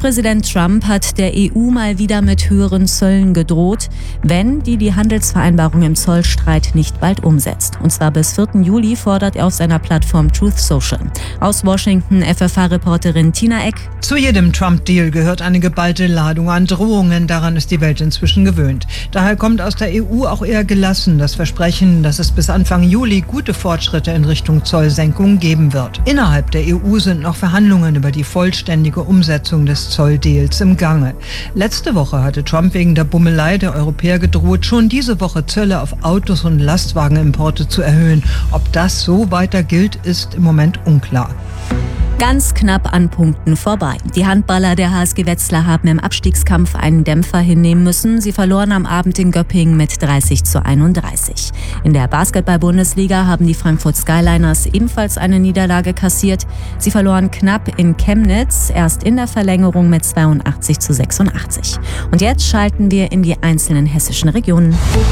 US-Präsident Trump hat der EU mal wieder mit höheren Zöllen gedroht, wenn die Handelsvereinbarung im Zollstreit nicht bald umsetzt. Und zwar bis 4. Juli fordert er auf seiner Plattform Truth Social. Aus Washington FFH-Reporterin Tina Eck. Zu jedem Trump-Deal gehört eine geballte Ladung an Drohungen. Daran ist die Welt inzwischen gewöhnt. Daher kommt aus der EU auch eher gelassen das Versprechen, dass es bis Anfang Juli gute Fortschritte in Richtung Zollsenkung geben wird. Innerhalb der EU sind noch Verhandlungen über die vollständige Umsetzung des Zolldeals im Gange. Letzte Woche hatte Trump wegen der Bummelei der Europäer gedroht, schon diese Woche Zölle auf Autos und Lastwagenimporte zu erhöhen. Ob das so weiter gilt, ist im Moment unklar. Ganz knapp an Punkten vorbei. Die Handballer der HSG Wetzlar haben im Abstiegskampf einen Dämpfer hinnehmen müssen. Sie verloren am Abend in Göppingen mit 30:31. In der Basketball-Bundesliga haben die Frankfurt Skyliners ebenfalls eine Niederlage kassiert. Sie verloren knapp in Chemnitz, erst in der Verlängerung mit 82:86. Und jetzt schalten wir in die einzelnen hessischen Regionen.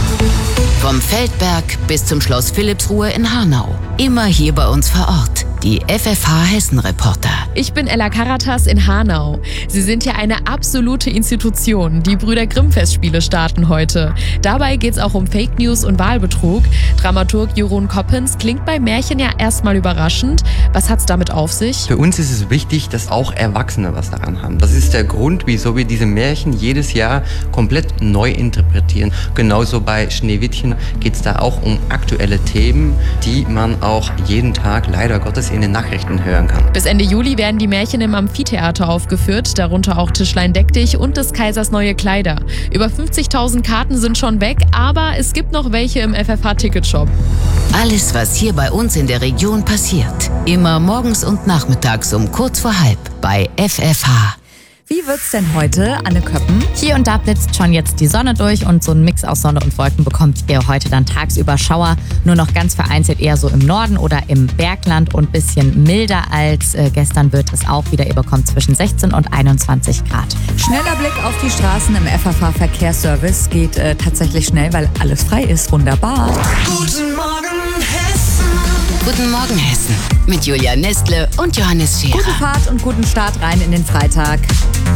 Vom Feldberg bis zum Schloss Philippsruhe in Hanau. Immer hier bei uns vor Ort. Die FFH-Hessen-Reporter. Ich bin Ella Karatas in Hanau. Sie sind hier eine absolute Institution. Die Brüder Grimm-Festspiele starten heute. Dabei geht es auch um Fake News und Wahlbetrug. Dramaturg Jeroen Koppens klingt bei Märchen ja erstmal überraschend. Was hat's damit auf sich? Für uns ist es wichtig, dass auch Erwachsene was daran haben. Das ist der Grund, wieso wir diese Märchen jedes Jahr komplett neu interpretieren. Genauso bei Schneewittchen geht es da auch um aktuelle Themen, die man auch jeden Tag leider Gottes in den Nachrichten hören kann. Bis Ende Juli werden die Märchen im Amphitheater aufgeführt, darunter auch Tischlein deck dich und des Kaisers neue Kleider. Über 50.000 Karten sind schon weg, aber es gibt noch welche im FFH-Ticketshop. Alles, was hier bei uns in der Region passiert. Immer morgens und nachmittags um kurz vor halb bei FFH. Wie wird's denn heute, Anne Köppen? Hier und da blitzt schon jetzt die Sonne durch und so ein Mix aus Sonne und Wolken bekommt ihr heute dann tagsüber Schauer. Nur noch ganz vereinzelt eher so im Norden oder im Bergland und bisschen milder als gestern wird es auch wieder. Ihr bekommt zwischen 16 und 21 Grad. Schneller Blick auf die Straßen im FFH-Verkehrsservice geht tatsächlich schnell, weil alles frei ist. Wunderbar. Guten Morgen, Hessen. Guten Morgen, Hessen. Mit Julia Nestle und Johannes Scherer. Gute Fahrt und guten Start rein in den Freitag.